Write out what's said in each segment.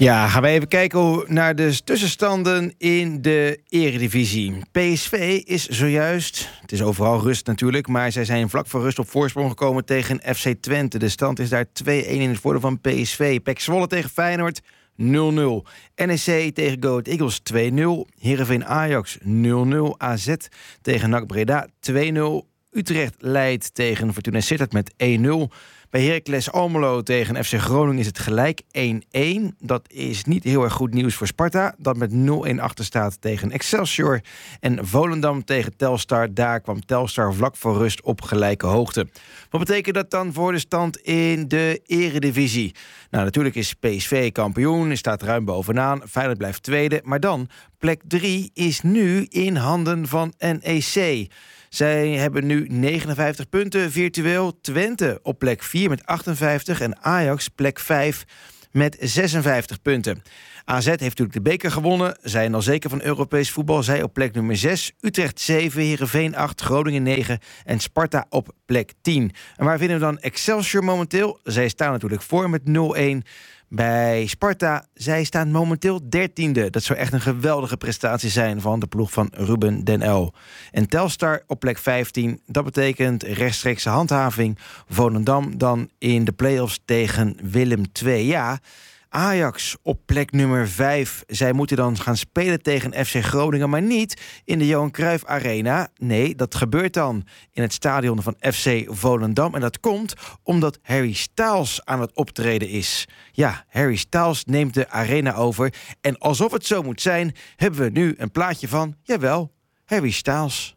Ja, gaan we even kijken naar de tussenstanden in de Eredivisie. PSV is zojuist, het is overal rust natuurlijk, maar zij zijn vlak voor rust op voorsprong gekomen tegen FC Twente. De stand is daar 2-1 in het voordeel van PSV. PEC Zwolle tegen Feyenoord 0-0. NEC tegen Go Ahead Eagles 2-0. Heerenveen Ajax 0-0. AZ tegen NAC Breda 2-0. Utrecht leidt tegen Fortuna Sittard met 1-0. Bij Heracles Almelo tegen FC Groningen is het gelijk 1-1. Dat is niet heel erg goed nieuws voor Sparta, dat met 0-1 achter staat tegen Excelsior. En Volendam tegen Telstar, daar kwam Telstar vlak voor rust op gelijke hoogte. Wat betekent dat dan voor de stand in de Eredivisie? Nou, natuurlijk is PSV kampioen, staat ruim bovenaan. Feyenoord blijft tweede, maar dan plek 3 is nu in handen van NEC. Zij hebben nu 59 punten virtueel. Twente op plek 4 met 58 en Ajax plek 5 met 56 punten. AZ heeft natuurlijk de beker gewonnen. Zijn al zeker van Europees voetbal. Zij op plek nummer 6. Utrecht 7, Heerenveen 8, Groningen 9 en Sparta op plek 10. En waar vinden we dan Excelsior momenteel? Zij staan natuurlijk voor met 0-1. Bij Sparta, zij staan momenteel 13e. Dat zou echt een geweldige prestatie zijn van de ploeg van Ruben den Uyl. En Telstar op plek 15, dat betekent rechtstreekse handhaving. Volendam dan in de play-offs tegen Willem II. Ja, Ajax op plek nummer 5. Zij moeten dan gaan spelen tegen FC Groningen, maar niet in de Johan Cruijff Arena. Nee, dat gebeurt dan in het stadion van FC Volendam. En dat komt omdat Harry Styles aan het optreden is. Ja, Harry Styles neemt de arena over. En alsof het zo moet zijn, hebben we nu een plaatje van, jawel, Harry Styles.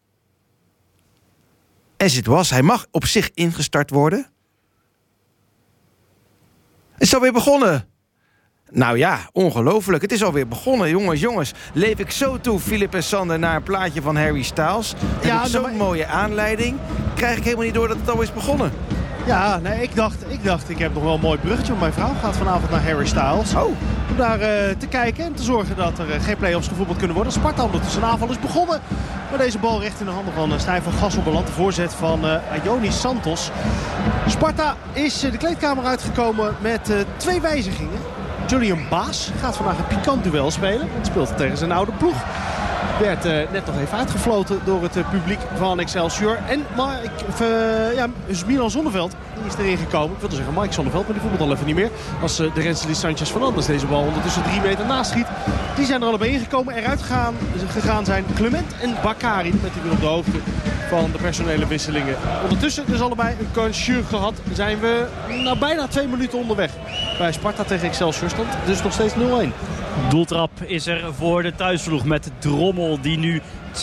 As it was, hij mag op zich ingestart worden. Het is alweer begonnen. Nou ja, ongelooflijk. Het is alweer begonnen. Jongens. Leef ik zo toe, Philip en Sander, naar een plaatje van Harry Styles. Ja, heb ik zo'n mooie aanleiding. Krijg ik helemaal niet door dat het al is begonnen. Ja, nee, ik dacht, ik heb nog wel een mooi bruggetje. Want mijn vrouw gaat vanavond naar Harry Styles. Oh. Om daar te kijken en te zorgen dat er geen play-offs gevoetbald kunnen worden. Sparta ondertussen een aanval is begonnen. Maar deze bal recht in de handen van Stijn van Gassel belandt. De voorzet van Ayonis Santos. Sparta is de kleedkamer uitgekomen met 2 wijzigingen. Julian Baas gaat vandaag een pikant duel spelen. Het speelt tegen zijn oude ploeg. Werd net nog even uitgefloten door het publiek van Excelsior. En Milan Zonneveld die is erin gekomen. Ik wilde zeggen Mike Zonneveld, maar die voetbalt al even niet meer. Als de Rensely Sanchez Fernandes deze bal ondertussen 3 meter naast schiet. Die zijn er allebei ingekomen. Eruit gegaan zijn Clement en Bakary. Met die weer op de hoogte van de personele wisselingen. Ondertussen dus allebei een kansje gehad. Zijn we bijna 2 minuten onderweg. Bij Sparta tegen Excelsior stand dus nog steeds 0-1. Doeltrap is er voor de thuisploeg met Drommel die nu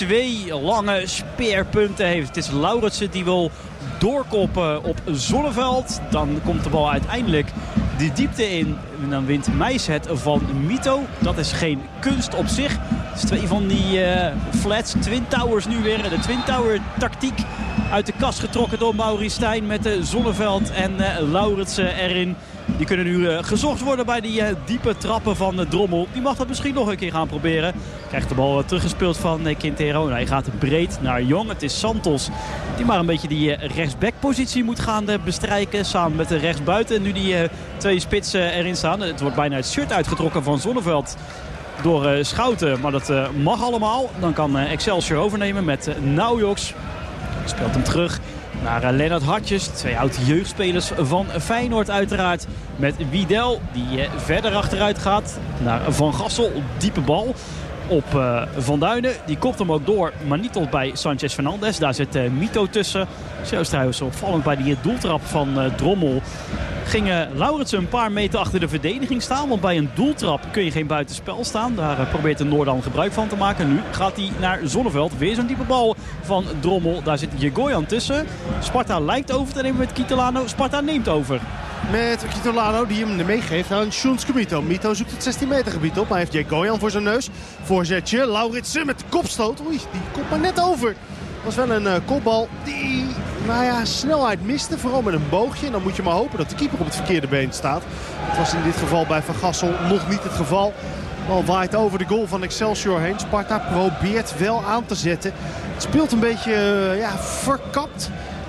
2 lange speerpunten heeft. Het is Lauritsen die wil doorkoppen op Zonneveld. Dan komt de bal uiteindelijk de diepte in. En dan wint Meijs het van Mito. Dat is geen kunst op zich. Het is 2 van die flats. Twin Towers nu weer. De Twin Tower tactiek uit de kast getrokken door Maurice Stijn met Zonneveld en Lauritsen erin. Die kunnen nu gezocht worden bij die diepe trappen van Drommel. Die mag dat misschien nog een keer gaan proberen. Krijgt de bal teruggespeeld van Quintero. Hij gaat breed naar Jong. Het is Santos die maar een beetje die rechtsbackpositie moet gaan bestrijken. Samen met de rechtsbuiten. En nu die 2 spitsen erin staan. Het wordt bijna het shirt uitgetrokken van Zonneveld door Schouten. Maar dat mag allemaal. Dan kan Excelsior overnemen met Naujoks. Speelt hem terug naar Lennart Hartjes. 2 oud-jeugdspelers van Feyenoord uiteraard. Met Wiedel die verder achteruit gaat naar Van Gassel. Diepe bal op Van Duinen. Die kopt hem ook door, maar niet tot bij Sanchez Fernandes. Daar zit Mito tussen. Zo is trouwens opvallend bij die doeltrap van Drommel. Ging Lauritsen een paar meter achter de verdediging staan. Want bij een doeltrap kun je geen buitenspel staan. Daar probeert de Noordam gebruik van te maken. Nu gaat hij naar Zonneveld. Weer zo'n diepe bal van Drommel. Daar zit Jegoyan tussen. Sparta lijkt over te nemen met Kitolano. Sparta neemt over. Met Kitolano die hem meegeeft aan Shunsuke Mito. Mito zoekt het 16 meter gebied op. Maar hij heeft Jegoyan voor zijn neus. Voorzetje. Lauritsen met de kopstoot. Oei, die komt maar net over. Dat was wel een kopbal die snelheid miste. Vooral met een boogje. En dan moet je maar hopen dat de keeper op het verkeerde been staat. Dat was in dit geval bij Van Gassel nog niet het geval. De bal waait over de goal van Excelsior heen. Sparta probeert wel aan te zetten. Het speelt een beetje verkapt.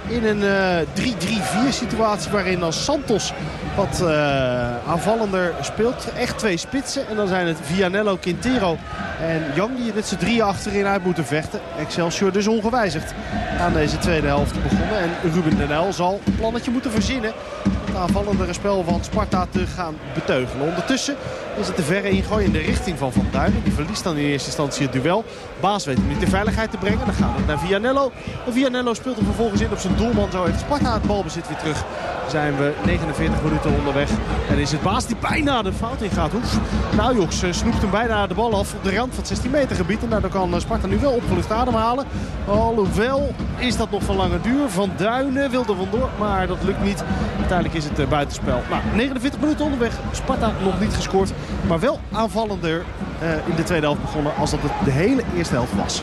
in een 3-3-4 situatie waarin dan Santos wat aanvallender speelt. Echt 2 spitsen. En dan zijn het Vianello, Quintero en Young die met z'n 3 achterin uit moeten vechten. Excelsior dus ongewijzigd aan deze tweede helft begonnen. En Ruben Den Uyl zal een plannetje moeten verzinnen het aanvallendere spel van Sparta te gaan beteugelen. Ondertussen is het de verre ingooi in de richting van Van Duinen. Die verliest dan in eerste instantie het duel. Baas weet hem niet in veiligheid te brengen. Dan gaat het naar Vianello. En Vianello speelt er vervolgens in op zijn doelman. Zo heeft Sparta het balbezit weer terug. Zijn we 49 minuten onderweg. En is het Baas die bijna de fout in gaat. Nou Joks snoept hem bijna de bal af op de rand van het 16 meter gebied. En daardoor kan Sparta nu wel opgelucht ademhalen. Alhoewel is dat nog van lange duur. Van Duinen wil er vandoor, maar dat lukt niet. Uiteindelijk is het buitenspel. Nou, 49 minuten onderweg. Sparta nog niet gescoord. Maar wel aanvallender in de tweede helft begonnen als dat het de hele eerste helft was.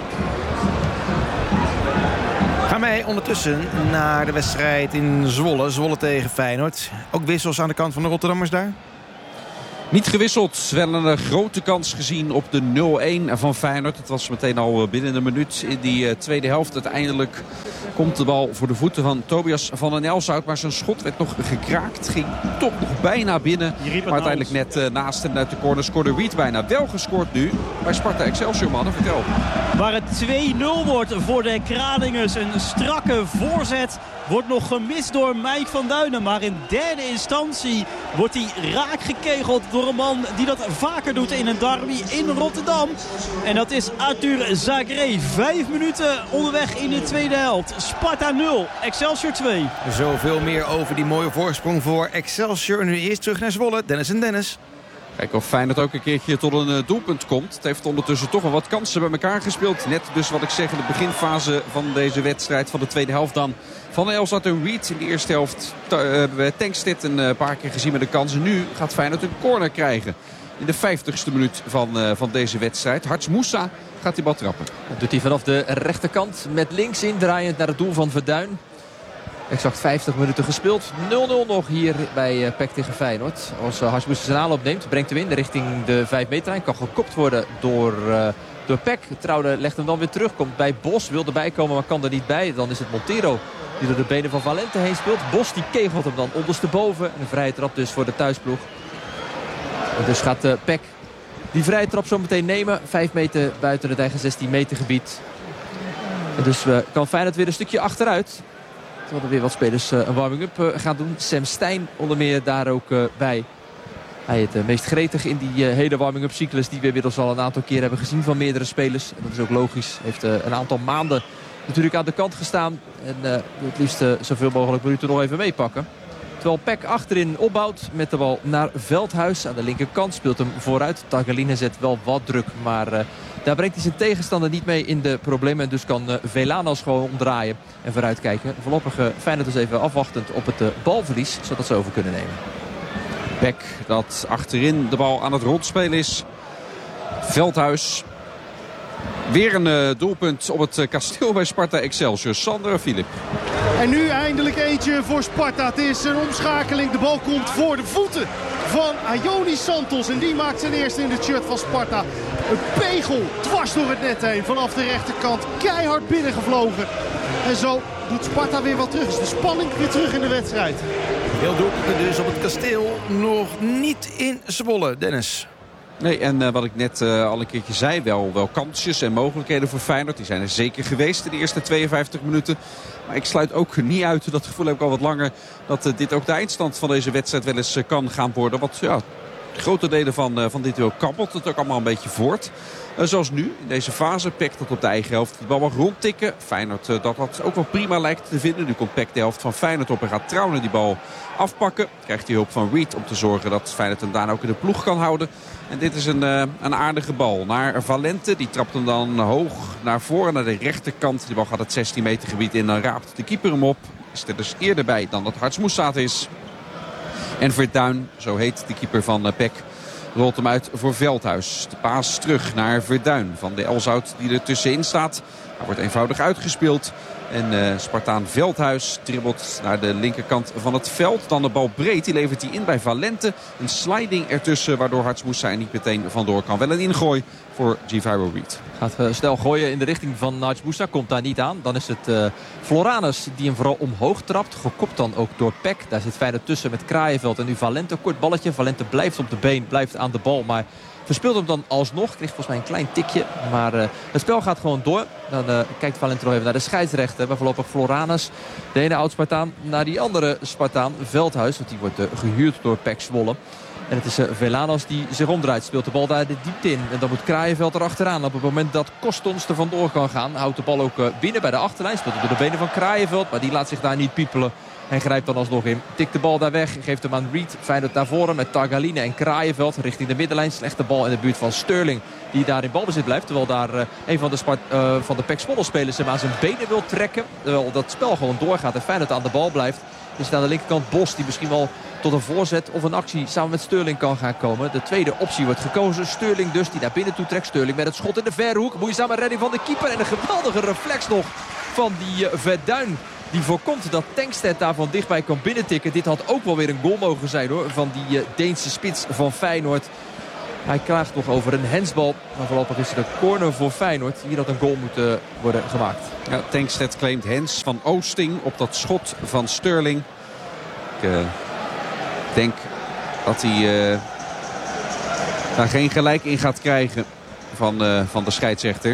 Gaan wij ondertussen naar de wedstrijd in Zwolle. Zwolle tegen Feyenoord. Ook wissels aan de kant van de Rotterdammers daar? Niet gewisseld. Wel een grote kans gezien op de 0-1 van Feyenoord. Het was meteen al binnen een minuut in die tweede helft. Uiteindelijk komt de bal voor de voeten van Tobias van den Elshout. Maar zijn schot werd nog gekraakt. Ging toch nog bijna binnen. Maar uiteindelijk net naast en uit de corner scoorde Reed bijna. Wel gescoord nu bij Sparta Excelsior, mannen. Vertel. Waar het 2-0 wordt voor de Kralingers. Een strakke voorzet. Wordt nog gemist door Mike van Duinen. Maar in derde instantie wordt hij raak gekegeld door een man die dat vaker doet in een derby in Rotterdam. En dat is Arthur Zagré. 5 minuten onderweg in de tweede helft. Sparta 0, Excelsior 2. Zoveel meer over die mooie voorsprong voor Excelsior. Nu eerst terug naar Zwolle. Dennis en Dennis. Kijken of Feyenoord ook een keertje tot een doelpunt komt. Het heeft ondertussen toch wel wat kansen bij elkaar gespeeld. Net dus wat ik zeg in de beginfase van deze wedstrijd van de tweede helft dan. Van den Elshout en Reed in de eerste helft. Tankstedt een paar keer gezien met de kansen. Nu gaat Feyenoord een corner krijgen. In de 50ste minuut van deze wedstrijd. Harts Moussa gaat die bal trappen. Dat doet hij vanaf de rechterkant met links in. Draaiend naar het doel van Verduin. Exact 50 minuten gespeeld. 0-0 nog hier bij PEC tegen Feyenoord. Als Harts Moussa zijn aanloop neemt, brengt hem in richting de 5 meterlijn. Kan gekopt worden door PEC. Trouwde legt hem dan weer terug. Komt bij Bos, wil erbij komen, maar kan er niet bij. Dan is het Montero die door de benen van Valente heen speelt. Bos die kegelt hem dan ondersteboven. Een vrije trap dus voor de thuisploeg. En dus gaat PEC die vrije trap zo meteen nemen. 5 meter buiten het eigen 16 meter gebied. En dus kan Feyenoord weer een stukje achteruit. Terwijl er weer wat spelers een warming-up gaan doen. Sam Stein onder meer daar ook bij. Hij het meest gretig in die hele warming-up cyclus die we inmiddels al een aantal keer hebben gezien van meerdere spelers. En dat is ook logisch. Heeft een aantal maanden natuurlijk aan de kant gestaan. En het liefst zoveel mogelijk minuten nog even meepakken. Terwijl PEC achterin opbouwt met de bal naar Veldhuis. Aan de linkerkant speelt hem vooruit. Tagliani zet wel wat druk, maar daar brengt hij zijn tegenstander niet mee in de problemen. En dus kan Velanas gewoon omdraaien en vooruitkijken. Voorlopig Feyenoord dus even afwachtend op het balverlies, zodat ze over kunnen nemen. PEC dat achterin de bal aan het rondspelen is. Veldhuis. Weer een doelpunt op het kasteel bij Sparta Excelsior. Sander Philip. En nu eindelijk eentje voor Sparta. Het is een omschakeling. De bal komt voor de voeten van Ayonis Santos. En die maakt zijn eerste in het shirt van Sparta. Een pegel dwars door het net heen. Vanaf de rechterkant keihard binnengevlogen. En zo doet Sparta weer wat terug. Is de spanning weer terug in de wedstrijd. Heel doelpunten dus op het kasteel. Nog niet in Zwolle. Dennis. Nee, en wat ik net al een keertje zei, wel kansjes en mogelijkheden voor Feyenoord. Die zijn er zeker geweest in de eerste 52 minuten. Maar ik sluit ook niet uit, dat gevoel heb ik al wat langer, dat dit ook de eindstand van deze wedstrijd wel eens kan gaan worden. Want ja, grote delen van dit duel kabbelt het ook allemaal een beetje voort. Zoals nu, in deze fase, PEC tot op de eigen helft de bal mag rondtikken. Feyenoord dat ook wel prima lijkt te vinden. Nu komt PEC de helft van Feyenoord op en gaat Trauner die bal afpakken. Krijgt hij hulp van Reed om te zorgen dat Feyenoord hem daarna ook in de ploeg kan houden. En dit is een aardige bal naar Valente. Die trapt hem dan hoog naar voren, naar de rechterkant. Die bal gaat het 16 meter gebied in. Dan raapt de keeper hem op. Is er dus eerder bij dan dat Harts Moussa is. En Verduin, zo heet de keeper van PEC, rolt hem uit voor Veldhuis. De paas terug naar Verduin van de Elshout die er tussenin staat. Hij wordt eenvoudig uitgespeeld. En Spartaan Veldhuis dribbelt naar de linkerkant van het veld. Dan de bal breed, die levert hij in bij Valente. Een sliding ertussen, waardoor Harts Moussa er niet meteen vandoor kan. Wel een ingooi voor Giviro Reed. Gaat snel gooien in de richting van Harts Moussa. Komt daar niet aan. Dan is het Floranus die hem vooral omhoog trapt. Gekopt dan ook door Peck. Daar zit Feyenoord tussen met Kraaienveld. En nu Valente, kort balletje. Valente blijft op de been, blijft aan de bal. Maar verspeelt hem dan alsnog. Kreeg volgens mij een klein tikje. Maar het spel gaat gewoon door. Dan kijkt Valente nog even naar de scheidsrechter. Waar voorlopig Floranus, de ene oud-Spartaan, naar die andere Spartaan Veldhuis. Want die wordt gehuurd door Pek Zwolle. En het is Velanos die zich omdraait. Speelt de bal daar de diepte in. En dan moet Kraaienveld erachteraan. Op het moment dat Kostons er vandoor kan gaan, houdt de bal ook binnen bij de achterlijn. Speelt hij door de benen van Kraaienveld. Maar die laat zich daar niet piepelen. Hij grijpt dan alsnog in. Tikt de bal daar weg. Geeft hem aan Reed. Feyenoord naar voren met Targaline en Kraaienveld richting de middenlijn. Slechte bal in de buurt van Sterling. Die daar in balbezit blijft. Terwijl daar een van de Pek Zwolle spelers hem aan zijn benen wil trekken. Terwijl dat spel gewoon doorgaat en Feyenoord aan de bal blijft. Is aan de linkerkant Bos die misschien wel tot een voorzet of een actie samen met Sterling kan gaan komen. De tweede optie wordt gekozen. Sterling dus die naar binnen toe trekt. Sterling met het schot in de verre hoek. Moeizame redding van de keeper. En een geweldige reflex nog van die Verduin. Die voorkomt dat Tankstedt daar van dichtbij kan binnentikken. Dit had ook wel weer een goal mogen zijn hoor. Van die Deense spits van Feyenoord. Hij klaagt nog over een hensbal. Maar voorlopig is het een corner voor Feyenoord. Hier had een goal moeten worden gemaakt. Ja, Tankstedt claimt hens van Oosting op dat schot van Sterling. Ik denk dat hij daar geen gelijk in gaat krijgen van de scheidsrechter.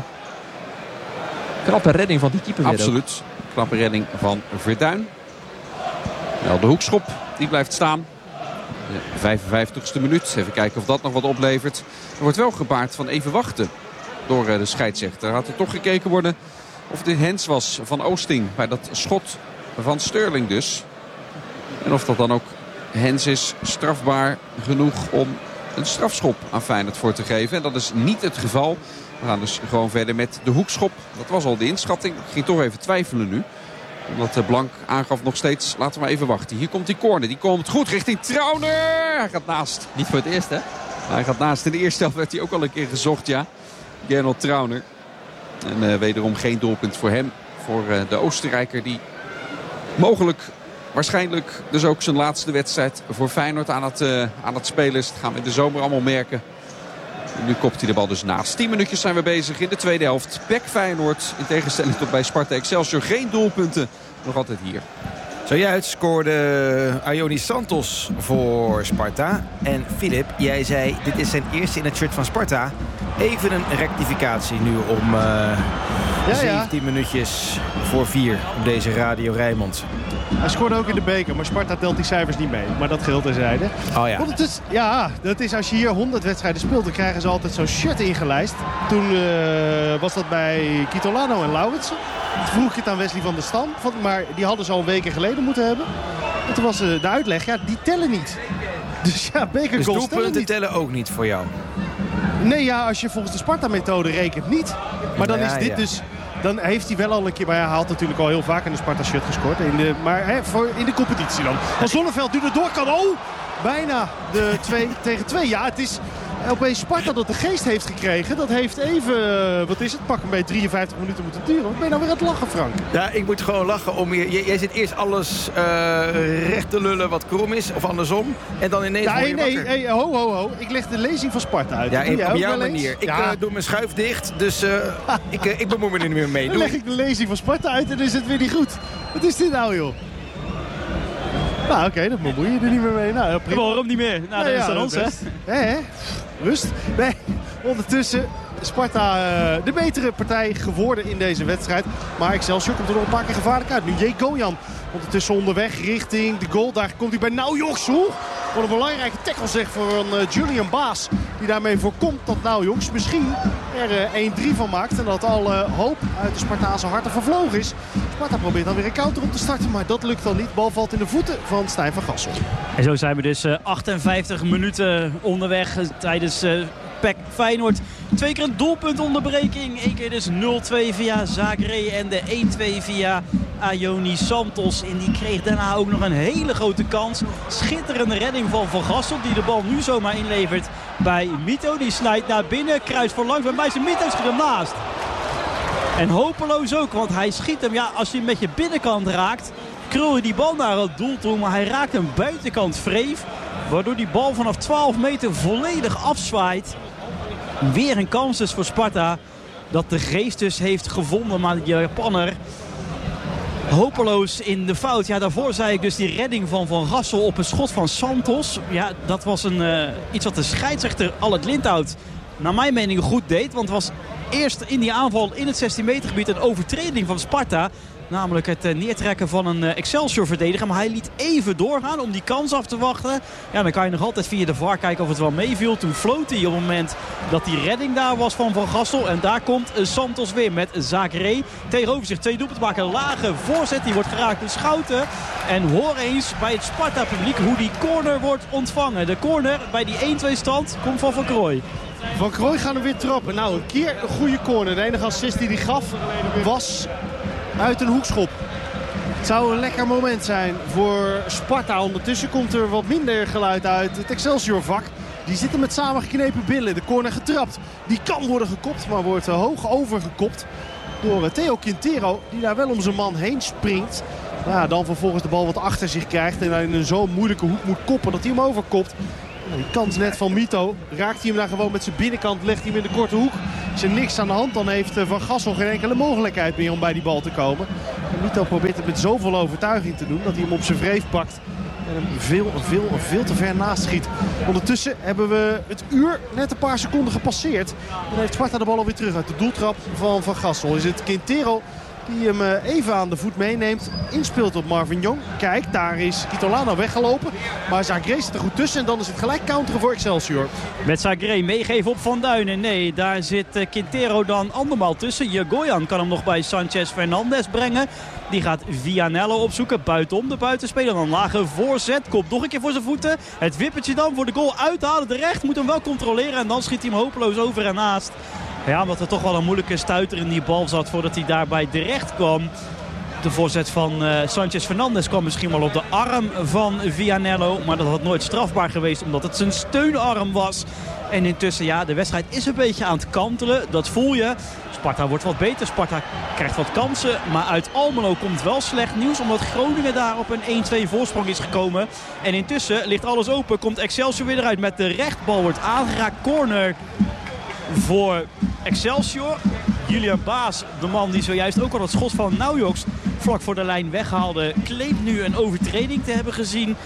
Knappe redding van die keeper. Absoluut. Knappe redding van Verduin. Wel, de hoekschop die blijft staan. De 55ste minuut. Even kijken of dat nog wat oplevert. Er wordt wel gebaard van even wachten door de scheidsrechter. Had er toch gekeken worden of dit hens was van Oosting bij dat schot van Sterling dus. En of dat dan ook hens is strafbaar genoeg om een strafschop aan Feyenoord voor te geven. En dat is niet het geval. We gaan dus gewoon verder met de hoekschop. Dat was al de inschatting. Ik ging toch even twijfelen nu. Omdat Blank aangaf nog steeds, laten we maar even wachten. Hier komt die corner. Die komt goed richting Trauner. Hij gaat naast. Niet voor het eerst hè? Hij gaat naast. In de eerste helft werd hij ook al een keer gezocht, ja. Gernot Trauner. En wederom geen doelpunt voor hem. Voor de Oostenrijker die mogelijk, waarschijnlijk dus ook zijn laatste wedstrijd voor Feyenoord aan het spelen is. Dat gaan we in de zomer allemaal merken. Nu kopt hij de bal dus naast. 10 minuutjes zijn we bezig in de tweede helft. Pek Feyenoord in tegenstelling tot bij Sparta Excelsior. Geen doelpunten. Nog altijd hier. Zojuist scoorde Ayonis Santos voor Sparta. En Filip, jij zei dit is zijn eerste in het shirt van Sparta. Even een rectificatie nu om 17 minuutjes voor 4 op deze Radio Rijnmond. Hij scoorde ook in de beker, maar Sparta telt die cijfers niet mee. Maar dat geldt terzijde. Oh ja. Want het is, dat is als je hier 100 wedstrijden speelt, dan krijgen ze altijd zo'n shirt ingelijst. Toen was dat bij Kitolano en Lauritsen. Toen vroeg je het aan Wesley van der Stam. Maar die hadden ze al weken geleden moeten hebben. En toen was de uitleg, die tellen niet. Dus ja, bekergoals dus doelpunten tellen ook niet voor jou? Nee, als je volgens de Sparta-methode rekent niet. Maar dan is dit dus... Dan heeft hij wel al een keer... Maar hij had natuurlijk al heel vaak in de Sparta-shirt gescoord. Maar in de competitie dan. Als Zonneveld nu er door kan. Oh, bijna de 2 tegen 2. Ja, het is opeens Sparta dat de geest heeft gekregen. Dat heeft even, wat is het, pak een beetje 53 minuten moeten duren. Wat ben je nou weer aan het lachen, Frank? Ja, ik moet gewoon lachen om jij zit eerst alles recht te lullen wat krom is. Of andersom. En dan ineens ho. Ik leg de lezing van Sparta uit. Ja, op jouw manier. Ik doe mijn schuif dicht. Dus ik bemoei me er niet meer mee. Dan leg ik de lezing van Sparta uit en dan is het weer niet goed. Wat is dit nou, joh? Nou, oké, dan bemoei je er niet meer mee. Nou, prima. Waarom niet meer? Nou, dat is aan ons, hè? Rust. Nee, ondertussen Sparta de betere partij geworden in deze wedstrijd. Maar Excelsior komt er nog een paar keer gevaarlijk uit. Nu Jegojan ondertussen onderweg richting de goal. Daar komt hij bij Naujoks. Wat een belangrijke tackle zeg voor Julian Baas. Die daarmee voorkomt dat Naujoks misschien er 1-3 van maakt. En dat alle hoop uit de Spartaanse harten vervlogen is. Sparta probeert dan weer een counter op te starten. Maar dat lukt dan niet. Bal valt in de voeten van Stijn van Gassel. En zo zijn we dus 58 minuten onderweg tijdens Pek Feyenoord. 2 keer een doelpuntonderbreking. 1 keer dus 0-2 via Zagré en de 1-2 via Ayonis Santos. En die kreeg daarna ook nog een hele grote kans. Schitterende redding van Van Gassel die de bal nu zomaar inlevert bij Mito. Die snijdt naar binnen, kruist voorlangs bij Meijsen. Mito schiet hem naast. En hopeloos ook, want hij schiet hem. Ja, als je hem met je binnenkant raakt, krul je die bal naar het doel toe. Maar hij raakt hem buitenkant vreef. Waardoor die bal vanaf 12 meter volledig afzwaait. Weer een kans dus voor Sparta. Dat de geest dus heeft gevonden. Maar de Japanner hopeloos in de fout. Ja, daarvoor zei ik dus die redding van Van Gassel op het schot van Santos. Ja, dat was iets wat de scheidsrechter Alec Lindhout naar mijn mening goed deed. Want het was eerst in die aanval in het 16 meter gebied een overtreding van Sparta. Namelijk het neertrekken van een Excelsior-verdediger. Maar hij liet even doorgaan om die kans af te wachten. Ja, dan kan je nog altijd via de VAR kijken of het wel meeviel. Toen floot hij op het moment dat die redding daar was van Van Gassel. En daar komt Santos weer met Zagré. Tegenover zich 2 doelpunten maken. Lage voorzet. Die wordt geraakt door Schouten. En hoor eens bij het Sparta-publiek hoe die corner wordt ontvangen. De corner bij die 1-2 stand komt van Van Krooij. Van Krooij gaan hem weer trappen. Nou, een keer een goede corner. De enige assist die hij gaf was uit een hoekschop. Het zou een lekker moment zijn voor Sparta. Ondertussen komt er wat minder geluid uit het Excelsior-vak. Die zitten met samengeknepen billen. De corner getrapt. Die kan worden gekopt, maar wordt hoog overgekopt door Theo Quintero. Die daar wel om zijn man heen springt. Maar dan vervolgens de bal wat achter zich krijgt. En in een zo moeilijke hoek moet koppen dat hij hem overkopt. Die kans net van Mito. Raakt hij hem daar gewoon met zijn binnenkant. Legt hij hem in de korte hoek. Is er niks aan de hand. Dan heeft Van Gassel geen enkele mogelijkheid meer om bij die bal te komen. En Mito probeert het met zoveel overtuiging te doen. Dat hij hem op zijn wreef pakt. En hem veel te ver naast schiet. Ondertussen hebben we het uur net een paar seconden gepasseerd. Dan heeft Sparta de bal alweer terug uit de doeltrap van Van Gassel. Is het Quintero die hem even aan de voet meeneemt. Inspeelt op Marvin Jong. Kijk, daar is Kitolano weggelopen. Maar Zagré zit er goed tussen. En dan is het gelijk counteren voor Excelsior. Met Zagré meegeven op Van Duinen. Nee, daar zit Quintero dan andermaal tussen. Jagoyan kan hem nog bij Sanchez Fernandes brengen. Die gaat Vianello opzoeken. Buitenom de buitenspeler. Dan lage voorzet. Komt nog een keer voor zijn voeten. Het wippertje dan voor de goal uithalen. De recht moet hem wel controleren. En dan schiet hij hem hopeloos over en naast. Ja, omdat er toch wel een moeilijke stuiter in die bal zat voordat hij daarbij terecht kwam. De voorzet van Sanchez Fernandes kwam misschien wel op de arm van Vianello. Maar dat had nooit strafbaar geweest omdat het zijn steunarm was. En intussen, ja, de wedstrijd is een beetje aan het kantelen. Dat voel je. Sparta wordt wat beter. Sparta krijgt wat kansen. Maar uit Almelo komt wel slecht nieuws. Omdat Groningen daar op een 1-2 voorsprong is gekomen. En intussen ligt alles open. Komt Excelsior weer eruit met de rechtbal. Wordt aangeraakt. Corner voor Excelsior. Julian Baas, de man die zojuist ook al het schot van Naujoks vlak voor de lijn weghaalde, claimt nu een overtreding te hebben gezien.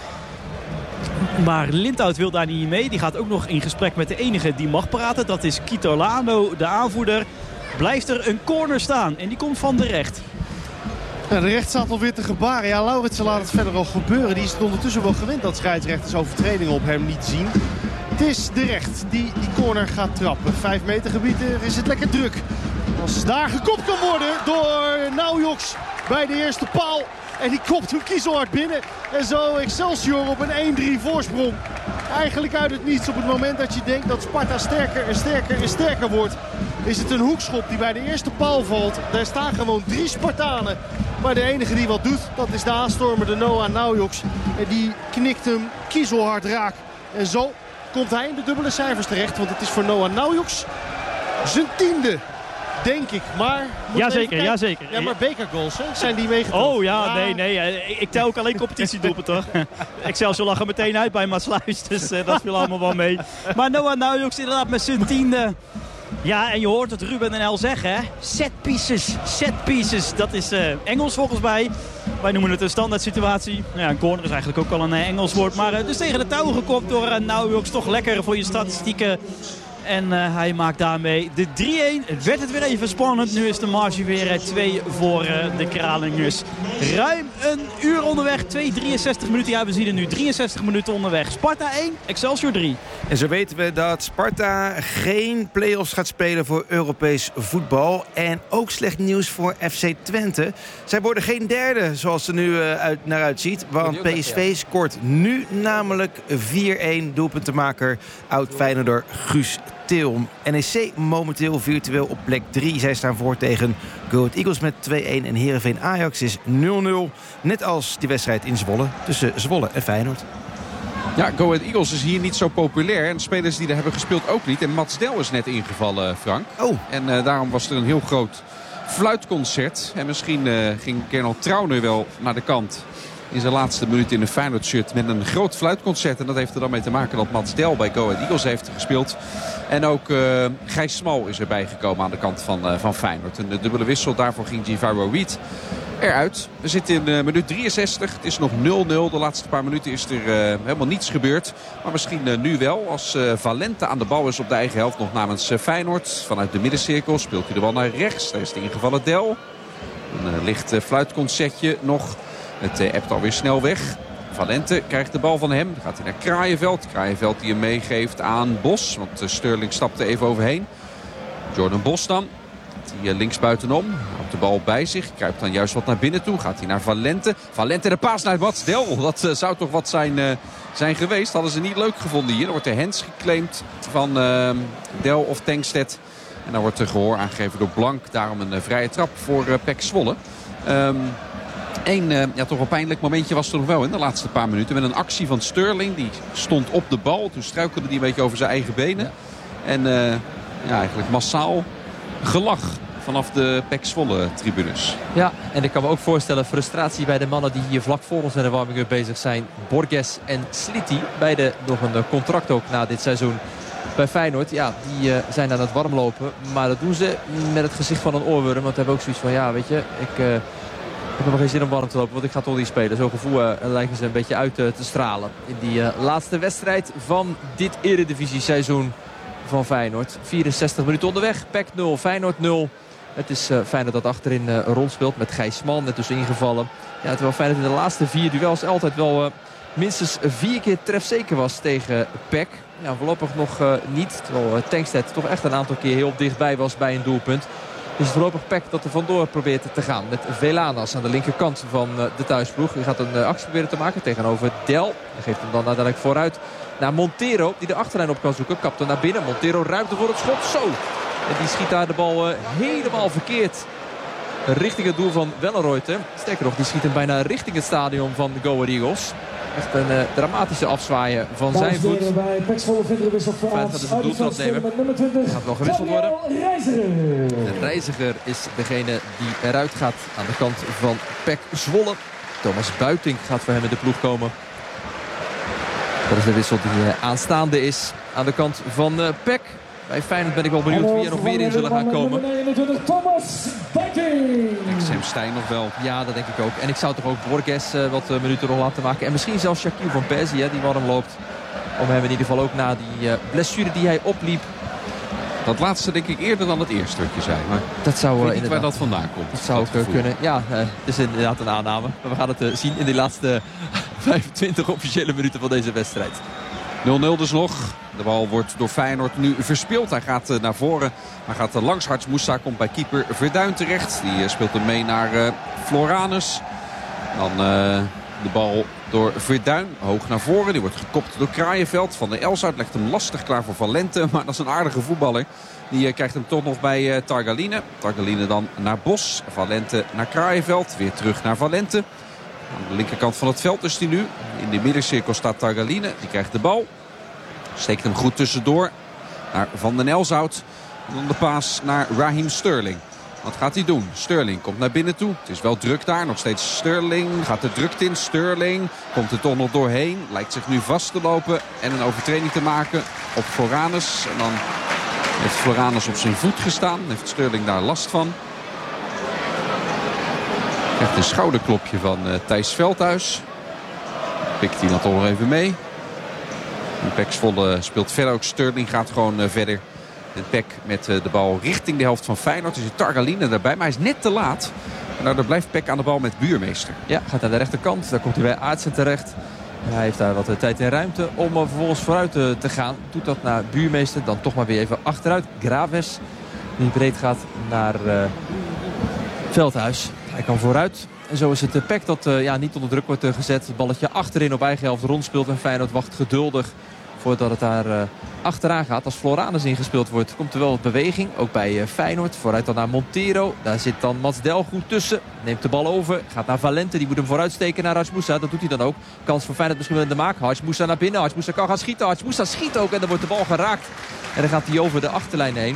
Maar Lindhout wil daar niet mee. Die gaat ook nog in gesprek met de enige die mag praten. Dat is Kitolano, de aanvoerder. Blijft er een corner staan en die komt van de recht. Ja, de recht staat alweer te gebaren. Ja, Lauritsen laat het verder al gebeuren. Die is het ondertussen wel gewend dat scheidsrechters overtredingen op hem niet zien. Het is de recht die corner gaat trappen. 5 meter gebied is het lekker druk. Als daar gekopt kan worden door Naujoks bij de eerste paal. En die kopt hem kiezelhard binnen. En zo Excelsior op een 1-3 voorsprong. Eigenlijk uit het niets op het moment dat je denkt dat Sparta sterker wordt. Is het een hoekschop die bij de eerste paal valt. Daar staan gewoon 3 Spartanen. Maar de enige die wat doet, dat is de aanstormer, de Noah Naujoks. En die knikt hem kiezelhard raak. En zo komt hij in de dubbele cijfers terecht. Want het is voor Noah Naujoks zijn 10e. Denk ik, maar... Jazeker. Ja, maar bekergoals, hè? Zijn die meegeteld? Oh ja, nee. Ik tel ook alleen competitiedoelpunten, toch? Excelsior lag er meteen uit bij Maassluis, dus dat viel allemaal wel mee. Maar Noah Naujoks inderdaad met zijn 10e. Ja, en je hoort het Ruben en El zeggen, hè? Set pieces. Dat is Engels volgens mij. Wij noemen het een standaard situatie. Ja, een corner is eigenlijk ook wel een Engels woord. Maar dus tegen de touw gekopt door Naujoks. Toch lekker voor je statistieken. En hij maakt daarmee de 3-1. Het werd het weer even spannend. Nu is de marge weer 2 voor de Kralingers. Ruim een uur onderweg. 2:63 minuten. Ja, we zien er nu 63 minuten onderweg. Sparta 1, Excelsior 3. En zo weten we dat Sparta geen play-offs gaat spelen voor Europees voetbal. En ook slecht nieuws voor FC Twente. Zij worden geen derde zoals het er nu naar uitziet. Want PSV scoort nu namelijk 4-1 doelpuntenmaker oud-Feyenoorder Guus Til. NEC momenteel virtueel op plek 3. Zij staan voor tegen Go Ahead Eagles met 2-1. En Heerenveen Ajax is 0-0. Net als die wedstrijd in Zwolle tussen Zwolle en Feyenoord. Ja, Go Ahead Eagles is hier niet zo populair. En de spelers die er hebben gespeeld ook niet. En Mats Del is net ingevallen, Frank. Oh. En daarom was er een heel groot fluitconcert. En misschien ging Gernot Trauner wel naar de kant in zijn laatste minuut in een Feyenoord shirt met een groot fluitconcert. En dat heeft er dan mee te maken dat Mats Del bij Go Ahead Eagles heeft gespeeld. En ook Gijs Smal is erbij gekomen aan de kant van Feyenoord. Een dubbele wissel, daarvoor ging Givaro Reed eruit. We zitten in minuut 63. Het is nog 0-0. De laatste paar minuten is er helemaal niets gebeurd. Maar misschien nu wel. Als Valente aan de bal is op de eigen helft nog namens Feyenoord. Vanuit de middencirkel speelt hij de bal naar rechts. Daar is de ingevallen Del. Een licht fluitconcertje nog. Het ebt alweer snel weg. Valente krijgt de bal van hem. Dan gaat hij naar Kraaienveld. Kraaienveld die hem meegeeft aan Bos. Want Sterling stapte even overheen. Jordan Bos dan. Die links buitenom. Houdt de bal bij zich. Kruipt dan juist wat naar binnen toe. Gaat hij naar Valente. Valente de paas naar Mats Del. Dat zou toch wat zijn geweest. Hadden ze niet leuk gevonden hier. Dan wordt de hands geclaimd van Del of Tankstedt. En dan wordt er gehoor aangegeven door Blank. Daarom een vrije trap voor PEC Zwolle. Toch een pijnlijk momentje was er nog wel in de laatste paar minuten. Met een actie van Sterling. Die stond op de bal. Toen struikelde hij een beetje over zijn eigen benen. Ja. En eigenlijk massaal gelach vanaf de PEC Zwolle tribunes. Ja, en ik kan me ook voorstellen frustratie bij de mannen die hier vlak voor ons in de warming-up bezig zijn. Borges en Sliti. Beide nog een contract ook na dit seizoen bij Feyenoord. Ja, die zijn aan het warmlopen. Maar dat doen ze met het gezicht van een oorworm. Want ze hebben ook zoiets van, ja, weet je, ik heb nog geen zin om warm te lopen, want ik ga toch niet spelen. Zo'n gevoel lijken ze een beetje uit te stralen. In die laatste wedstrijd van dit Eredivisie-seizoen van Feyenoord. 64 minuten onderweg. PEC 0, Feyenoord 0. Het is Feyenoord dat achterin rondspeelt met Gijs Smal net dus ingevallen. Ja, terwijl Feyenoord in de laatste 4 duels altijd wel minstens 4 keer trefzeker was tegen PEC. Ja, voorlopig nog niet. Terwijl Tankstedt toch echt een aantal keer heel dichtbij was bij een doelpunt. Dus voorlopig PEC dat er vandoor probeert te gaan. Met Velanas aan de linkerkant van de thuisploeg. Die gaat een actie proberen te maken tegenover Del. Die geeft hem dan uiteindelijk vooruit naar Montero. Die de achterlijn op kan zoeken. Kapt er naar binnen. Montero ruimte voor het schot. Zo! En die schiet daar de bal helemaal verkeerd. Richting het doel van Wellenreuter. Sterker nog, die schiet hem bijna richting het stadion van de Go Ahead Eagles. Echt een dramatische afzwaaien van zijn voet. Feyenoord gaat dus een doeltrap nemen. Er gaat wel gewisseld worden. De Reiziger is degene die eruit gaat aan de kant van PEC Zwolle. Thomas Buiting gaat voor hem in de ploeg komen. Dat is de wissel die aanstaande is aan de kant van PEC. Bij Feyenoord ben ik wel benieuwd wie er nog weer in zullen gaan komen. Sam Stein nog wel. Ja, dat denk ik ook. En ik zou toch ook Borges wat minuten nog laten maken. En misschien zelfs Shaquille van Persie, die warm loopt. Om hem in ieder geval ook na die blessure die hij opliep. Dat laatste denk ik eerder dan het eerste wat je zei. Maar dat zou weet niet waar dat vandaan komt. Dat zou ook kunnen. Ja, het is inderdaad een aanname. Maar we gaan het zien in de laatste 25 officiële minuten van deze wedstrijd. 0-0 dus nog. De bal wordt door Feyenoord nu verspeeld. Hij gaat naar voren. Hij gaat langs. Harts Moussa komt bij keeper Verduin terecht. Die speelt hem mee naar Floranus. Dan de bal door Verduin. Hoog naar voren. Die wordt gekopt door Kraaienveld. Van der Elzout legt hem lastig klaar voor Valente. Maar dat is een aardige voetballer. Die krijgt hem toch nog bij Targaline. Targaline dan naar Bos. Valente naar Kraaienveld. Weer terug naar Valente. Aan de linkerkant van het veld is hij nu. In de middencirkel staat Targaline. Die krijgt de bal. Steekt hem goed tussendoor naar Van den Elzout. En dan de paas naar Raheem Sterling. Wat gaat hij doen? Sterling komt naar binnen toe. Het is wel druk daar. Nog steeds Sterling. Gaat de drukte in. Sterling komt er toch nog doorheen. Lijkt zich nu vast te lopen. En een overtreding te maken op Floranus. En dan heeft Floranus op zijn voet gestaan. Heeft Sterling daar last van. Krijgt een schouderklopje van Thijs Veldhuis. Pikt hij dan toch nog even mee. PEC Zwolle speelt verder ook. Sterling gaat gewoon verder. En PEC met de bal richting de helft van Feyenoord. Er zit Targaline daarbij, maar hij is net te laat. En daardoor blijft PEC aan de bal met Buurmeester. Ja, gaat naar de rechterkant. Daar komt hij bij Aartsen terecht. Hij heeft daar wat tijd en ruimte om vervolgens vooruit te gaan. Doet dat naar Buurmeester. Dan toch maar weer even achteruit. Graves. Die breed gaat naar Veldhuis. Hij kan vooruit. En zo is het PEC dat niet onder druk wordt gezet. Het balletje achterin op eigen helft rondspeelt. En Feyenoord wacht geduldig voordat het daar achteraan gaat. Als Floranus ingespeeld wordt, komt er wel wat beweging. Ook bij Feyenoord. Vooruit dan naar Montero. Daar zit dan Mats Del goed tussen. Neemt de bal over. Gaat naar Valente. Die moet hem vooruit steken naar Harts Moussa. Dat doet hij dan ook. Kans voor Feyenoord misschien wel in de maak. Harts Moussa naar binnen. Harts Moussa kan gaan schieten. Harts Moussa schiet ook. En dan wordt de bal geraakt. En dan gaat hij over de achterlijn heen.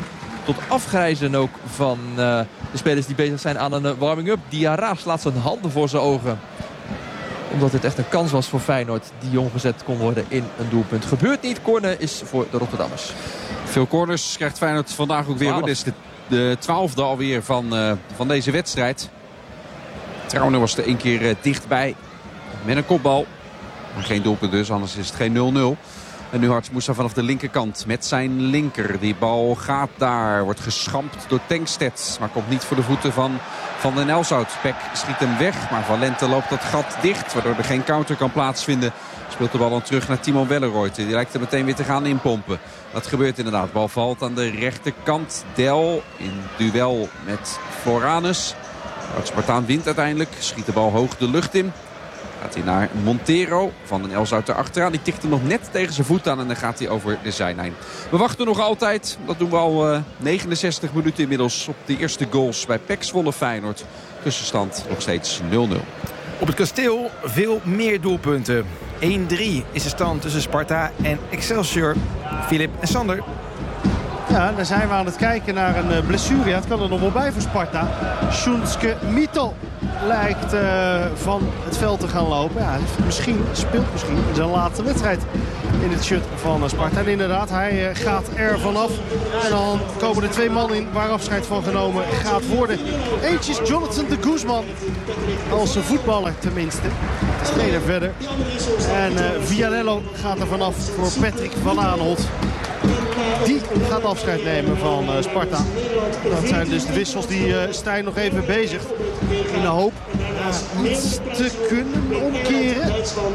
tot afgrijzen ook van de spelers die bezig zijn aan een warming-up. Diarra slaat zijn handen voor zijn ogen. Omdat het echt een kans was voor Feyenoord die omgezet kon worden in een doelpunt. Gebeurt niet. Corner is voor de Rotterdammers. Veel corners krijgt Feyenoord vandaag ook weer. 12. Dit is de 12e alweer van deze wedstrijd. Trauner was er 1 keer dichtbij. Met een kopbal. Maar geen doelpunt dus, anders is het geen 0-0. En nu Harts Moussa vanaf de linkerkant met zijn linker. Die bal gaat daar. Wordt geschampt door Tankstedt. Maar komt niet voor de voeten van den Elshout. Peck schiet hem weg. Maar Valente loopt dat gat dicht. Waardoor er geen counter kan plaatsvinden. Speelt de bal dan terug naar Timo Welleroyte. Die lijkt er meteen weer te gaan inpompen. Dat gebeurt inderdaad. Bal valt aan de rechterkant. Del in duel met Floranus. Spartaan wint uiteindelijk. Schiet de bal hoog de lucht in. Gaat hij naar Montero van den Elshout erachteraan. Die tikt hem nog net tegen zijn voet aan en dan gaat hij over de zijlijn. We wachten nog altijd. Dat doen we al 69 minuten inmiddels op de eerste goals bij PEC Zwolle Feyenoord. Tussenstand nog steeds 0-0. Op het kasteel veel meer doelpunten. 1-3 is de stand tussen Sparta en Excelsior. Filip en Sander. Ja, dan zijn we aan het kijken naar een blessure. Ja, het kan er nog wel bij voor Sparta. Shunsuke Mito lijkt van het veld te gaan lopen. Ja, hij speelt misschien zijn laatste wedstrijd in het shirt van Sparta. En inderdaad, hij gaat er vanaf. En dan komen er 2 mannen in waar afscheid van genomen gaat worden. Eentje is Jonathan de Guzman. Als voetballer tenminste. Het is geen verder. En Vianello gaat er vanaf voor Patrick van Aanholt. Die gaat afscheid nemen van Sparta. Dat zijn dus de wissels die Stijn nog even bezigt. In de hoop iets te kunnen omkeren.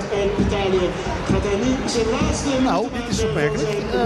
Nou, dit is opmerkelijk.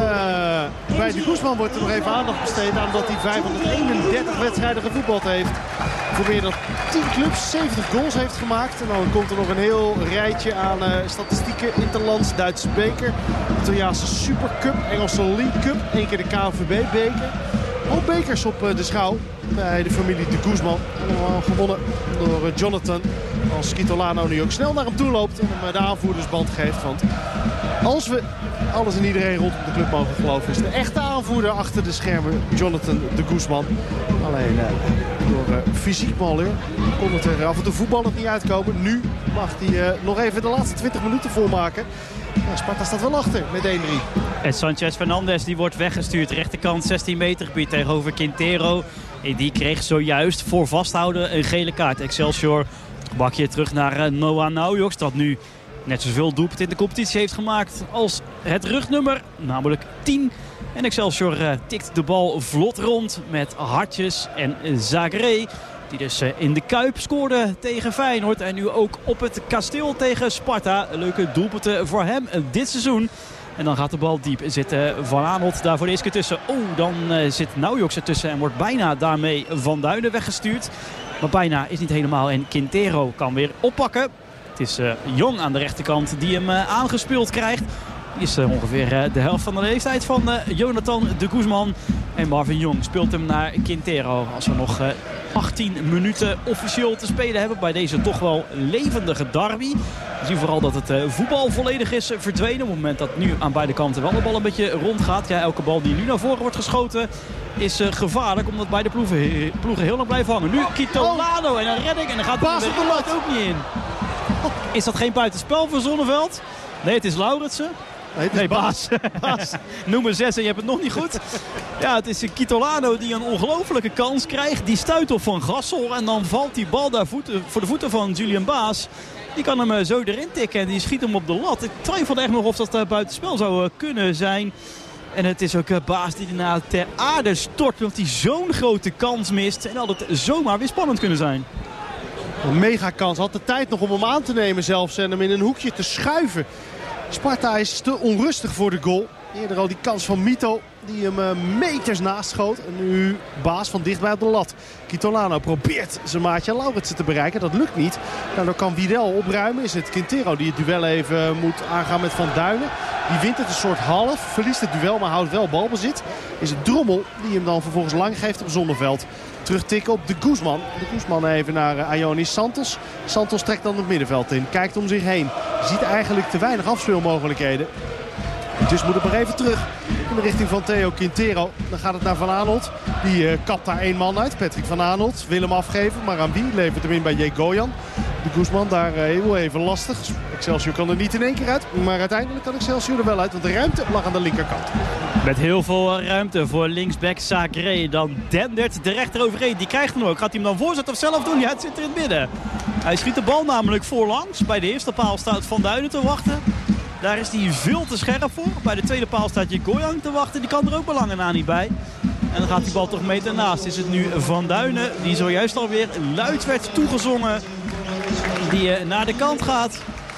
Bij de Guzman wordt er nog even aandacht besteed aan dat hij 531 wedstrijden gevoetbald heeft. Voor meer dan 10 clubs, 70 goals heeft gemaakt. En dan komt er nog een heel rijtje aan statistieken. Interlands, Duitse beker, Italiaanse Supercup, Engelse League Cup. 1 keer de KNVB-beker. Ook bekers op de schouw bij de familie de Guzman. Allemaal gewonnen door Jonathan. Als Kitolano nu ook snel naar hem toe loopt en hem de aanvoerdersband geeft. Want als we alles en iedereen rondom de club mogen geloven, is de echte aanvoerder achter de schermen Jonathan de Guzman. Alleen door fysiek malheur kon het er af en toe voetballend niet uitkomen. Nu mag hij nog even de laatste 20 minuten volmaken. Ja, Sparta staat wel achter met 1-3. En Sanchez Fernandes die wordt weggestuurd. Rechterkant 16 meter gebied tegenover Quintero. En die kreeg zojuist voor vasthouden een gele kaart. Excelsior bakje terug naar Noah Naujoks. Dat nu net zoveel doelpunt in de competitie heeft gemaakt als het rugnummer. Namelijk 10. En Excelsior tikt de bal vlot rond met Hartjes en Zagré. Die dus in de Kuip scoorde tegen Feyenoord. En nu ook op het kasteel tegen Sparta. Leuke doelpunten voor hem dit seizoen. En dan gaat de bal diep. Zit Van Aanholt daar voor de eerste keer tussen. Dan zit Naujoks ertussen en wordt bijna daarmee Van Duinen weggestuurd. Maar bijna is niet helemaal. En Quintero kan weer oppakken. Het is Jong aan de rechterkant die hem aangespeeld krijgt. Die is ongeveer de helft van de leeftijd van Jonathan de Guzman. En Marvin Jong speelt hem naar Quintero. Als we nog 18 minuten officieel te spelen hebben bij deze toch wel levendige derby. We zien vooral dat het voetbal volledig is verdwenen. Op het moment dat nu aan beide kanten wel de bal een beetje rondgaat. Ja, elke bal die nu naar voren wordt geschoten is gevaarlijk. Omdat beide ploegen heel lang blijven hangen. Nu Kitolano en een redding. En dan gaat hij de lat ook niet in. Is dat geen buitenspel voor Zonneveld? Nee, het is Lauritsen. Nee, Baas. Noem 6 en je hebt het nog niet goed. Ja, het is Kitolano die een ongelofelijke kans krijgt. Die stuit op Van Gassel en dan valt die bal daar voor de voeten van Julian Baas. Die kan hem zo erin tikken en die schiet hem op de lat. Ik twijfel echt nog of dat buitenspel zou kunnen zijn. En het is ook Baas die daarna ter aarde stort. Omdat hij zo'n grote kans mist. En had het zomaar weer spannend kunnen zijn. Een mega kans. Had de tijd nog om hem aan te nemen zelfs. En hem in een hoekje te schuiven. Sparta is te onrustig voor de goal. Eerder al die kans van Mito die hem meters naast schoot. En nu Baas van dichtbij op de lat. Kitolano probeert zijn maatje Lauritsen te bereiken. Dat lukt niet. Daardoor kan Widel opruimen. Is het Quintero die het duel even moet aangaan met Van Duinen. Die wint het een soort half. Verliest het duel maar houdt wel balbezit. Is het Drommel die hem dan vervolgens lang geeft op Zonneveld. Terugtikken op de Guzman. De Guzman even naar Ioannis Santos. Santos trekt dan het middenveld in. Kijkt om zich heen. Ziet eigenlijk te weinig afspeelmogelijkheden. Dus moet het maar even terug in de richting van Theo Quintero. Dan gaat het naar Van Aanholt. Die kapt daar 1 man uit. Patrick Van Aanholt wil hem afgeven. Maar aan wie? Levert hem in bij Jegoyan. De Guzman daar heel even lastig. Excelsior kan er niet in één keer uit. Maar uiteindelijk kan Excelsior er wel uit. Want de ruimte lag aan de linkerkant. Met heel veel ruimte voor linksback Sacré. Dan dendert de rechter overheen. Die krijgt hem ook. Gaat hij hem dan voorzetten of zelf doen? Ja, het zit er in het midden. Hij schiet de bal namelijk voorlangs. Bij de eerste paal staat Van Duinen te wachten. Daar is hij veel te scherp voor. Bij de tweede paal staat Jegoyan te wachten. Die kan er ook belangen na niet bij. En dan gaat die bal toch mee ernaast. Is het nu Van Duinen die zojuist alweer luid werd toegezongen. Die naar de kant gaat.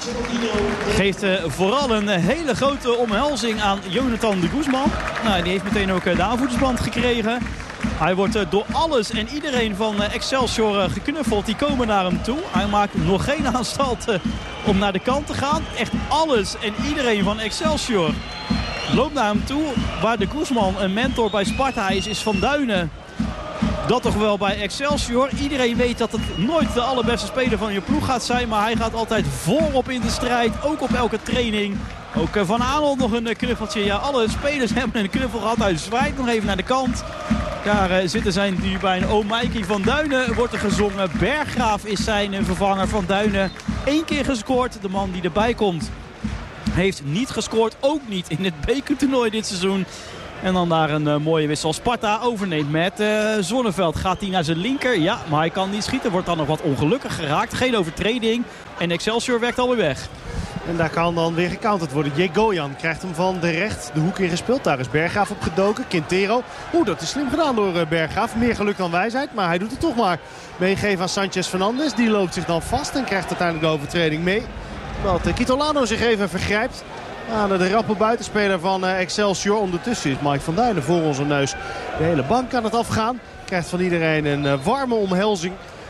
Geeft vooral een hele grote omhelzing aan Jonathan de Guzman. Nou, die heeft meteen ook de aanvoerdersband gekregen. Hij wordt door alles en iedereen van Excelsior geknuffeld. Die komen naar hem toe. Hij maakt nog geen aanstalten om naar de kant te gaan. Echt alles en iedereen van Excelsior loopt naar hem toe. Waar de Guzman een mentor bij Sparta is Van Duinen. Dat toch wel bij Excelsior. Iedereen weet dat het nooit de allerbeste speler van je ploeg gaat zijn. Maar hij gaat altijd voorop in de strijd. Ook op elke training. Ook Van Aanholt nog een knuffeltje. Ja, alle spelers hebben een knuffel gehad. Hij zwaait nog even naar de kant. Daar zitten zijn nu bij een Mikey Van Duinen wordt er gezongen. Berggraaf is zijn vervanger. Van Duinen 1 keer gescoord. De man die erbij komt heeft niet gescoord. Ook niet in het bekertoernooi dit seizoen. En dan daar een mooie wissel. Sparta overneemt met Zonneveld. Gaat hij naar zijn linker? Ja, maar hij kan niet schieten. Wordt dan nog wat ongelukkig geraakt. Geen overtreding. En Excelsior werkt alweer weg. En daar kan dan weer gecounterd worden. Jegoyan krijgt hem van de recht de hoek ingespeeld. Daar is Berggraaf op gedoken. Quintero. Dat is slim gedaan door Berggraaf. Meer geluk dan wijsheid. Maar hij doet het toch maar. Meegeven aan Sanchez Fernandes. Die loopt zich dan vast en krijgt uiteindelijk de overtreding mee. Dat Kitolano zich even vergrijpt aan de rappe buitenspeler van Excelsior. Ondertussen is Mike Van Duinen voor onze neus de hele bank aan het afgaan. Krijgt van iedereen een warme omhelzing.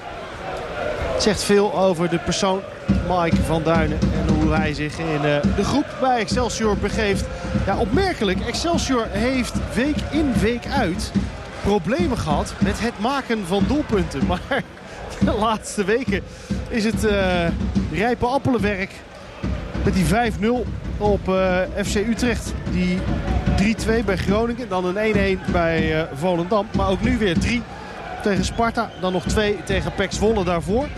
Het zegt veel over de persoon Mike Van Duinen en hoe hij zich in de groep bij Excelsior begeeft. Ja, opmerkelijk. Excelsior heeft week in week uit problemen gehad met het maken van doelpunten. Maar de laatste weken is het rijpe appelenwerk met die 5-0 op FC Utrecht. Die 3-2 bij Groningen. Dan een 1-1 bij Volendam. Maar ook nu weer 3 tegen Sparta. Dan nog 2 tegen PEC Zwolle daarvoor.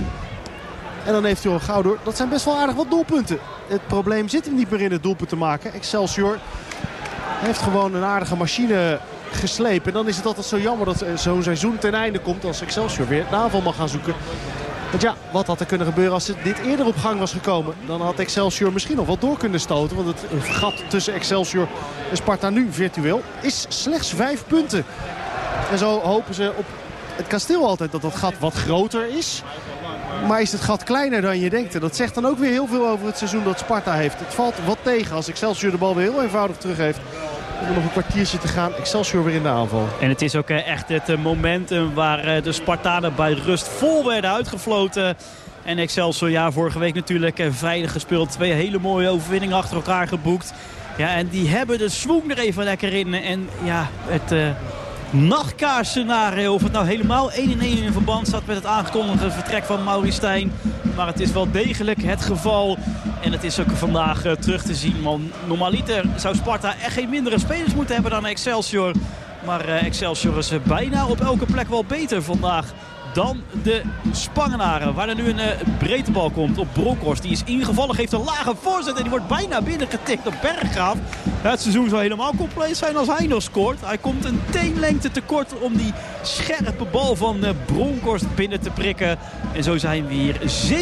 En dan heeft hij al gauw door. Dat zijn best wel aardig wat doelpunten. Het probleem zit hem niet meer in het doelpunt te maken. Excelsior heeft gewoon een aardige machine geslepen. En dan is het altijd zo jammer dat zo'n seizoen ten einde komt als Excelsior weer de aanval mag gaan zoeken. Want ja, wat had er kunnen gebeuren als dit eerder op gang was gekomen? Dan had Excelsior misschien nog wel door kunnen stoten. Want het gat tussen Excelsior en Sparta nu virtueel is slechts 5 punten. En zo hopen ze op het kasteel altijd dat dat gat wat groter is. Maar is het gat kleiner dan je denkt? En dat zegt dan ook weer heel veel over het seizoen dat Sparta heeft. Het valt wat tegen als Excelsior de bal weer heel eenvoudig terug heeft. Er nog een kwartiertje te gaan. Excelsior weer in de aanval. En het is ook echt het momentum waar de Spartanen bij rust vol werden uitgefloten. En Excelsior, vorige week natuurlijk veilig gespeeld. 2 hele mooie overwinningen achter elkaar geboekt. Ja, en die hebben de swoon er even lekker in. En ja, het nachtkaarsscenario, of het nou helemaal 1-1 in verband staat met het aangekondigde vertrek van Maurice Stijn. Maar het is wel degelijk het geval. En het is ook vandaag terug te zien. Want normaliter zou Sparta echt geen mindere spelers moeten hebben dan Excelsior. Maar Excelsior is bijna op elke plek wel beter vandaag dan de Spangenaren. Waar er nu een breedtebal komt op Bronkhorst. Die is ingevallen, geeft een lage voorzet en die wordt bijna binnengetikt op Berggraaf. Ja, het seizoen zou helemaal compleet zijn als hij nog scoort. Hij komt een teenlengte tekort om die scherpe bal van Bronkhorst binnen te prikken. En zo zijn we hier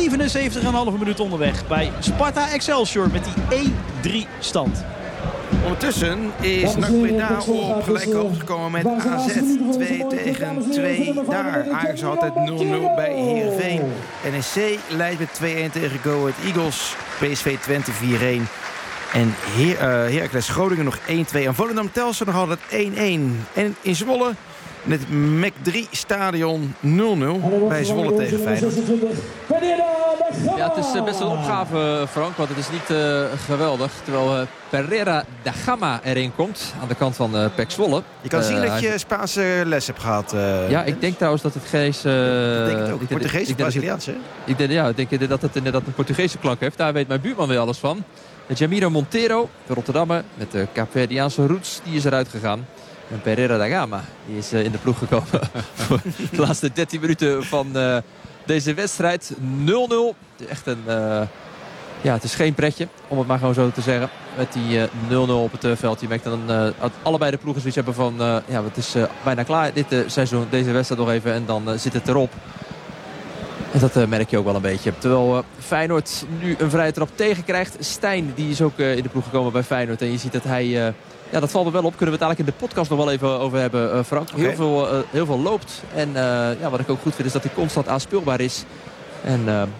77,5 minuten onderweg bij Sparta Excelsior met die 1-3 stand. Ondertussen is NAC Breda op gelijke hoogte gekomen met AZ 2-2 daar. Ajax had het 0-0 bij Heerenveen. NEC leidt met 2-1 tegen Go Ahead Eagles. PSV Twente 4-1. En Heracles Groningen nog 1-2. En Volendam Telstar nog altijd 1-1. En in Zwolle in het MEC 3 stadion 0-0 bij Zwolle tegen Feyenoord. Ja, het is best een opgave, Frank, want het is niet geweldig. Terwijl Pereira da Gama erin komt aan de kant van PEC Zwolle. Je kan zien dat je Spaanse les hebt gehad. Ja, ik denk trouwens dat het Gees... ik denk het ook. Portugees of Braziliaans, hè? Ik denk dat het inderdaad een Portugese klank heeft. Daar weet mijn buurman weer alles van. Jamiro Montero, de Rotterdammer, met de Kaapverdiaanse roots, die is eruit gegaan. En Pereira da Gama, die is in de ploeg gekomen voor de laatste 13 minuten van deze wedstrijd. 0-0. Echt een... het is geen pretje, om het maar gewoon zo te zeggen. Met die 0-0 op het veld. Je merkt dan dat allebei de ploegen zoiets hebben van... het is bijna klaar dit seizoen, deze wedstrijd nog even. En dan zit het erop. En dat merk je ook wel een beetje. Terwijl Feyenoord nu een vrije trap tegenkrijgt. Stijn, die is ook in de ploeg gekomen bij Feyenoord. En je ziet dat hij... dat valt er wel op. Kunnen we het eigenlijk in de podcast nog wel even over hebben, Frank. Okay. Heel veel loopt. En wat ik ook goed vind is dat hij constant aanspeelbaar is. En...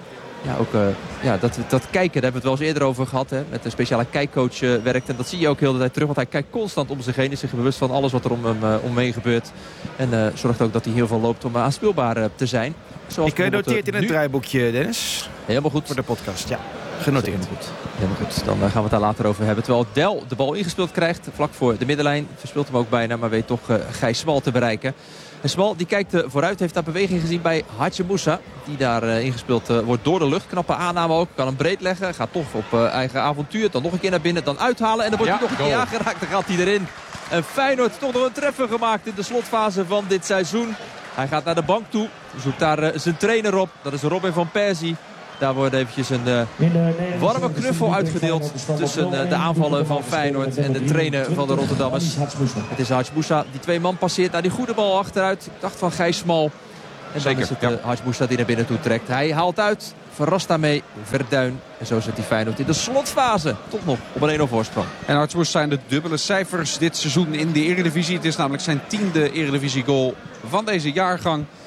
dat kijken, daar hebben we het wel eens eerder over gehad. Hè, met een speciale kijkcoach werkt. En dat zie je ook heel de tijd terug. Want hij kijkt constant om zich heen. Is zich bewust van alles wat er omheen gebeurt. En zorgt ook dat hij heel veel loopt om aanspeelbaar te zijn. Zoals ik noteert in het draaiboekje, Dennis. Helemaal goed. Voor de podcast, ja. Genoteerd. Helemaal goed. Dan gaan we het daar later over hebben. Terwijl Del de bal ingespeeld krijgt. Vlak voor de middenlijn. Verspeelt hem ook bijna. Maar weet toch Gijs Smal te bereiken. En Smal die kijkt vooruit, heeft daar beweging gezien bij Hadji Moussa. Die daar ingespeeld wordt door de lucht. Knappe aanname ook, kan hem breed leggen. Gaat toch op eigen avontuur, dan nog een keer naar binnen, dan uithalen. En dan wordt hij nog een keer aangeraakt, dan gaat hij erin. En Feyenoord toch nog een treffer gemaakt in de slotfase van dit seizoen. Hij gaat naar de bank toe, zoekt daar zijn trainer op. Dat is Robin van Persie. Daar wordt eventjes een warme knuffel uitgedeeld tussen de aanvallen van Feyenoord en de trainer van de Rotterdammers. Het is Hadji Moussa die 2 man passeert naar die goede bal achteruit. Ik dacht van Gijs Smal. En dan is het Hadji Moussa die naar binnen toe trekt. Hij haalt uit, verrast daarmee Verduin. En zo zit die Feyenoord in de slotfase toch nog op een 1-0 voorsprong. En Hadji Moussa zijn de dubbele cijfers dit seizoen in de Eredivisie. Het is namelijk zijn 10e Eredivisie goal van deze jaargang.